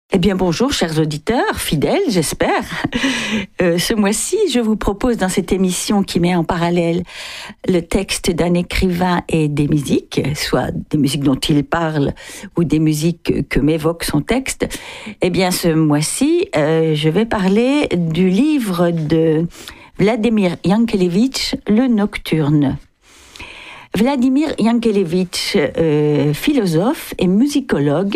Eh bien bonjour chers auditeurs, fidèles j'espère. Ce mois-ci je vous propose dans cette émission qui met en parallèle le texte d'un écrivain et des musiques, soit des musiques dont il parle ou des musiques que m'évoque son texte. Eh bien ce mois-ci je vais parler du livre de Vladimir Yankelevitch, Le Nocturne. Vladimir Yankelevitch, philosophe et musicologue,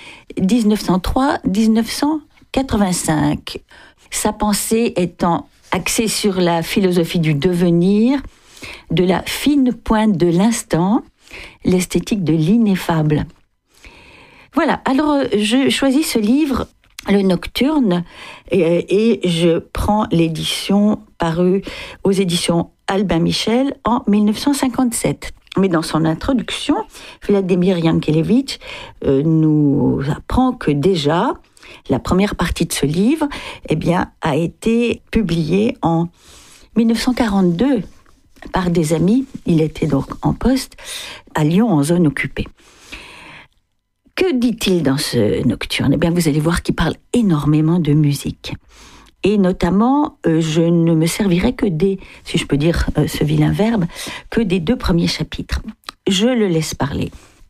1903-1985. Sa pensée étant axée sur la philosophie du devenir, de la fine pointe de l'instant, l'esthétique de l'ineffable. Voilà, alors je choisis ce livre, Le Nocturne, et je prends l'édition parue aux éditions Albin Michel en 1957. Mais dans son introduction, Vladimir Yankelevitch nous apprend que déjà, la première partie de ce livre a été publiée en 1942 par des amis. Il était donc en poste à Lyon, en zone occupée. Que dit-il dans ce nocturne ? Vous allez voir qu'il parle énormément de musique. Et notamment, je ne me servirai que des, si je peux dire ce vilain verbe, que des 2 premiers chapitres. Je le laisse parler.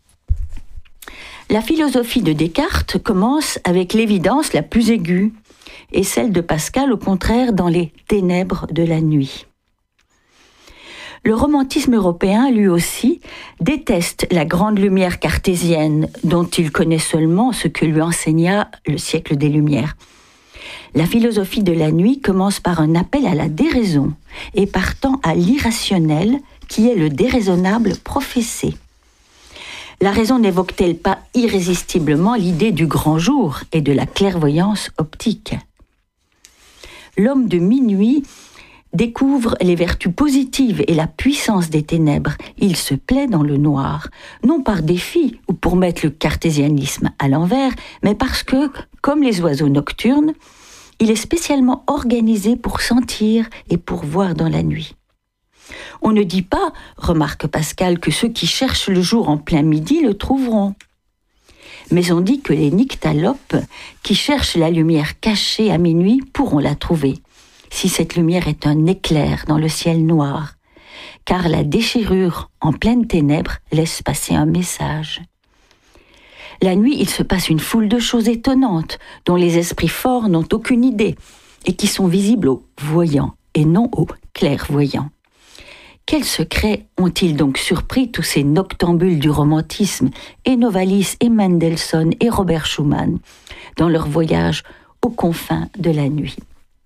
La philosophie de Descartes commence avec l'évidence la plus aiguë, et celle de Pascal, au contraire, dans les ténèbres de la nuit. Le romantisme européen, lui aussi, déteste la grande lumière cartésienne, dont il connaît seulement ce que lui enseigna le siècle des Lumières. La philosophie de la nuit commence par un appel à la déraison et partant à l'irrationnel qui est le déraisonnable professé. La raison n'évoque-t-elle pas irrésistiblement l'idée du grand jour et de la clairvoyance optique ? L'homme de minuit découvre les vertus positives et la puissance des ténèbres. Il se plaît dans le noir, non par défi ou pour mettre le cartésianisme à l'envers, mais parce que, comme les oiseaux nocturnes, il est spécialement organisé pour sentir et pour voir dans la nuit. On ne dit pas, remarque Pascal, que ceux qui cherchent le jour en plein midi le trouveront. Mais on dit que les nyctalopes, qui cherchent la lumière cachée à minuit, pourront la trouver, si cette lumière est un éclair dans le ciel noir, car la déchirure en pleine ténèbres laisse passer un message. La nuit, il se passe une foule de choses étonnantes, dont les esprits forts n'ont aucune idée, et qui sont visibles aux voyants et non aux clairvoyants. Quels secrets ont-ils donc surpris tous ces noctambules du romantisme, et Novalis, et Mendelssohn, et Robert Schumann, dans leur voyage aux confins de la nuit ?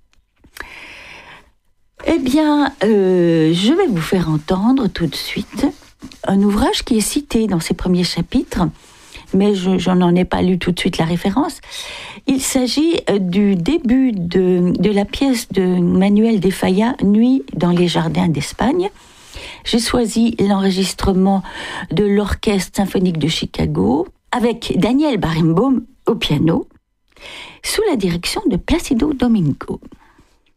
Je vais vous faire entendre tout de suite un ouvrage qui est cité dans ces premiers chapitres, mais je n'en ai pas lu tout de suite la référence. Il s'agit du début de la pièce de Manuel de Falla, Nuit dans les jardins d'Espagne. J'ai choisi l'enregistrement de l'Orchestre symphonique de Chicago avec Daniel Barenboim au piano, sous la direction de Placido Domingo.